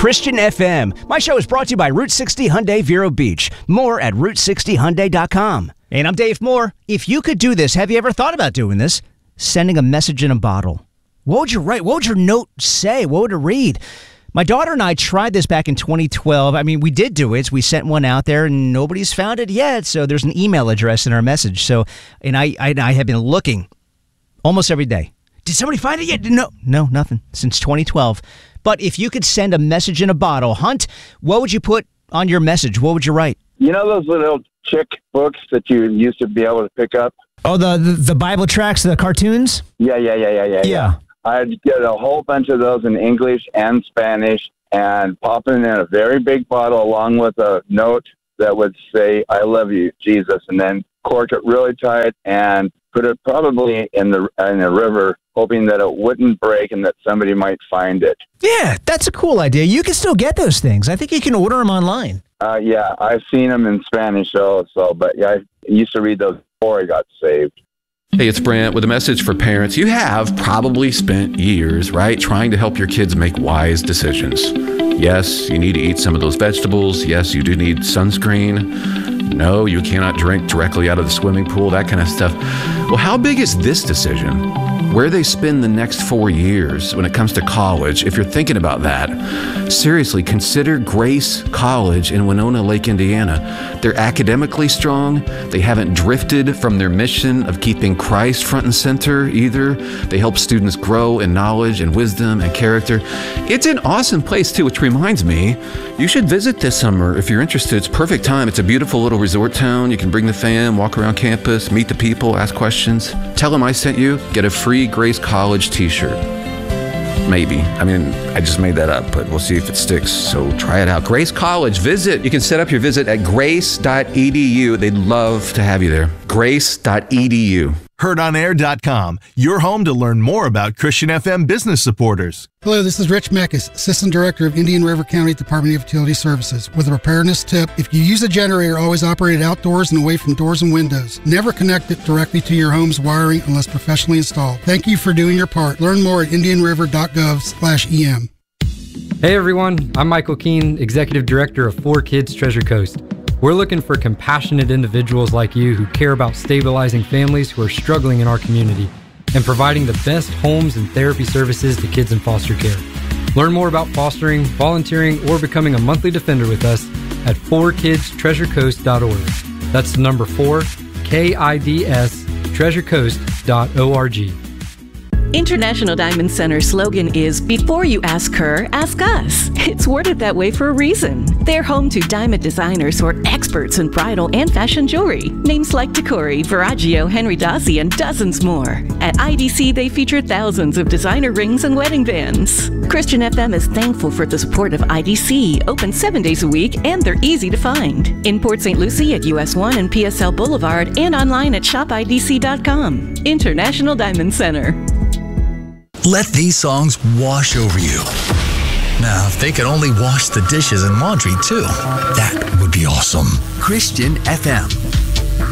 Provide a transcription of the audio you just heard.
Christian FM. My show is brought to you by Route 60 Hyundai Vero Beach. More at Route60Hyundai.com. And I'm Dave Moore. If you could do this, have you ever thought about doing this? Sending a message in a bottle. What would you write? What would your note say? What would it read? My daughter and I tried this back in 2012. I mean, we did do it. We sent one out there, and nobody's found it yet. So there's an email address in our message. So, and I have been looking almost every day. Did somebody find it yet? No, nothing. Since 2012. But if you could send a message in a bottle, Hunt, what would you put on your message? What would you write? You know those little chick books that you used to be able to pick up? Oh, the Bible tracts, the cartoons? Yeah. I'd get a whole bunch of those in English and Spanish and pop them in a very big bottle along with a note that would say, I love you, Jesus, and then cork it really tight and put it probably in a river, hoping that it wouldn't break and that somebody might find it. Yeah, that's a cool idea. You can still get those things. I think you can order them online. Yeah, I've seen them in Spanish also, but yeah, I used to read those before I got saved. Hey, it's Brent with a message for parents. You have probably spent years, right, trying to help your kids make wise decisions. Yes, you need to eat some of those vegetables. Yes, you do need sunscreen. No, you cannot drink directly out of the swimming pool, that kind of stuff. Well, how big is this decision? Where they spend the next 4 years when it comes to college, if you're thinking about that, seriously, consider Grace College in Winona Lake, Indiana. They're academically strong. They haven't drifted from their mission of keeping Christ front and center either. They help students grow in knowledge and wisdom and character. It's an awesome place too, which reminds me, you should visit this summer if you're interested. It's perfect time. It's a beautiful little resort town. You can bring the fam, walk around campus, meet the people, ask questions. Tell them I sent you. Get a free Grace College t-shirt. Maybe. I mean, I just made that up, but we'll see if it sticks. So try it out. Grace College, visit. You can set up your visit at grace.edu. They'd love to have you there. Grace.edu. HeardOnAir.com, your home to learn more about Christian FM business supporters. Hello, this is Rich Meckes, Assistant Director of Indian River County Department of Utility Services. With a preparedness tip, if you use a generator, always operate it outdoors and away from doors and windows. Never connect it directly to your home's wiring unless professionally installed. Thank you for doing your part. Learn more at indianriver.gov/EM. Hey everyone, I'm Michael Keene, Executive Director of 4Kids Treasure Coast. We're looking for compassionate individuals like you who care about stabilizing families who are struggling in our community and providing the best homes and therapy services to kids in foster care. Learn more about fostering, volunteering, or becoming a monthly defender with us at 4kidstreasurecoast.org. That's the number 4, KIDS, treasurecoast.org. International Diamond Center's slogan is, before you ask her, ask us. It's worded that way for a reason. They're home to diamond designers who are experts in bridal and fashion jewelry. Names like Tacori, Verragio, Henry Dossi, and dozens more. At IDC, they feature thousands of designer rings and wedding bands. Christian FM is thankful for the support of IDC, open 7 days a week, and they're easy to find. In Port St. Lucie at US 1 and PSL Boulevard, and online at shopidc.com. International Diamond Center. Let these songs wash over you. Now, if they could only wash the dishes and laundry too, that would be awesome. Christian FM.